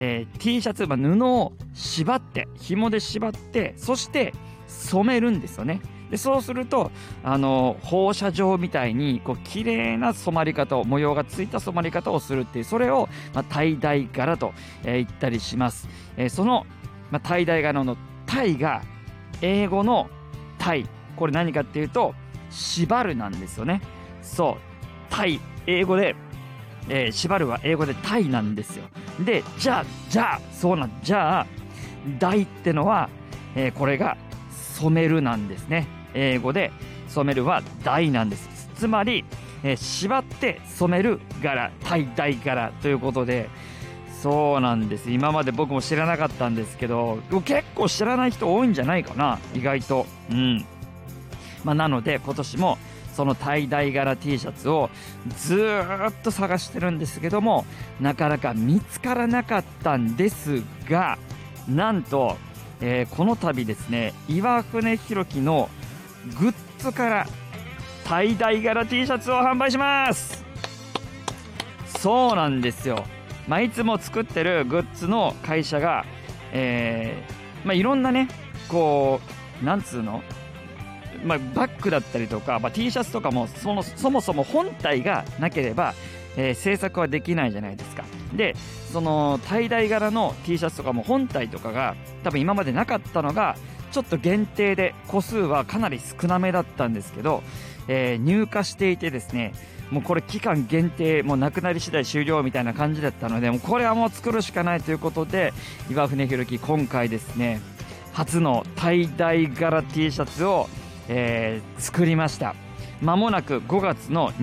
T シャツ、布を縛って、紐で縛って、そして染めるんですよね。でそうすると放射状みたいにこう綺麗な染まり方を、模様がついた染まり方をするっていう、それを、タイダイ柄と、言ったりします。その、タイダイ柄のタイが英語のタイ、これ何かっていうと縛るなんですよね。そうタイ、英語で、縛るは英語でタイなんですよ。でじゃあダイってのは、これが染めるなんですね。英語で染めるはダイなんです。つまり、縛って染める柄、タイダイ柄ということで、そうなんです。今まで僕も知らなかったんですけど、結構知らない人多いんじゃないかな、意外と。なので今年もそのタイダイ柄 T シャツをずーっと探してるんですけども、なかなか見つからなかったんですが、なんと、この度ですね、岩船弘樹のグッズからタイダイ柄 T シャツを販売します。そうなんですよ。いつも作ってるグッズの会社が、いろんなね、こうなんつうの、バッグだったりとか、T シャツとかもそもそも本体がなければ、制作はできないじゃないですか。でそのタイダイ柄の T シャツとかも本体とかが多分今までなかったのが、ちょっと限定で個数はかなり少なめだったんですけど、入荷していてですね、もうこれ期間限定、もうなくなり次第終了みたいな感じだったので、もうこれはもう作るしかないということで、岩船弘樹今回ですね、初のタイダイ柄 T シャツを、作りました。まもなく5月の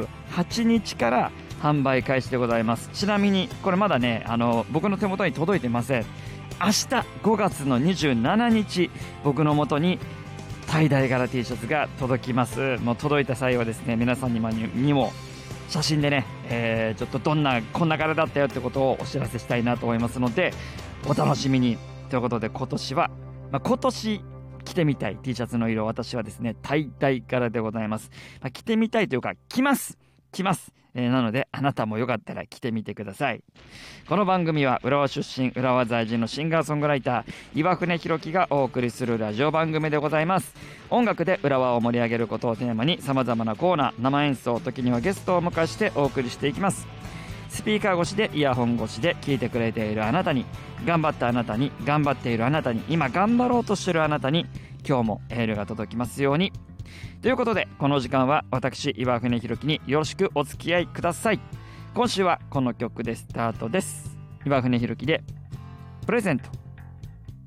28日から販売開始でございます。ちなみにこれまだね、僕の手元に届いてません。明日5月の27日、僕の元にタイダイ柄 T シャツが届きます。もう届いた際はですね、皆さんにも写真でね、ちょっとこんな柄だったよってことをお知らせしたいなと思いますので、お楽しみに。ということで今年着てみたい T シャツの色、私はですねタイダイ柄でございます。着てみたいというか着ます。なのであなたもよかったら着てみてください。この番組は浦和出身、浦和在住のシンガーソングライター岩船弘樹がお送りするラジオ番組でございます。音楽で浦和を盛り上げることをテーマに様々なコーナー、生演奏、時にはゲストを迎えしてお送りしていきます。スピーカー越しで、イヤホン越しで聞いてくれているあなたに、頑張ったあなたに、頑張っているあなたに、今頑張ろうとしているあなたに、今日もエールが届きますように。ということでこの時間は私岩船弘樹によろしくお付き合いください。今週はこの曲でスタートです。岩船弘樹でプレゼント。